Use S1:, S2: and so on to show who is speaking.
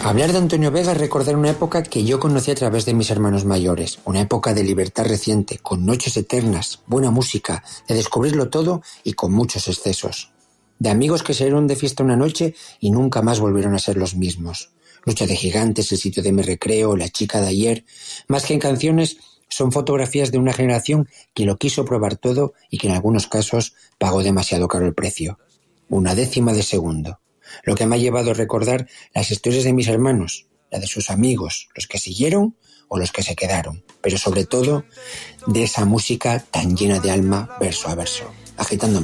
S1: Hablar de Antonio Vega es recordar una época que yo conocí a través de mis hermanos mayores, una época de libertad reciente, con noches eternas, buena música, de descubrirlo todo y con muchos excesos. De amigos que salieron de fiesta una noche y nunca más volvieron a ser los mismos. Lucha de gigantes, el sitio de mi recreo, la chica de ayer, más que en canciones, son fotografías de una generación que lo quiso probar todo y que en algunos casos pagó demasiado caro el precio. 1/10 de segundo. Lo que me ha llevado a recordar las historias de mis hermanos, la de sus amigos, los que siguieron o los que se quedaron, pero sobre todo de esa música tan llena de alma verso a verso, agitándome.